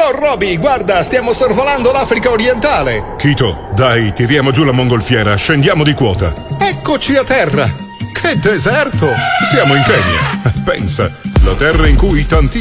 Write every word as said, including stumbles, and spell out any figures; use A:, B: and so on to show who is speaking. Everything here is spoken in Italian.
A: Oh Roby, guarda, stiamo sorvolando l'Africa orientale.
B: Kito, dai, tiriamo giù la mongolfiera, scendiamo di quota.
A: Eccoci a terra. Che deserto.
B: Siamo in Kenya. Pensa, la terra in cui tanti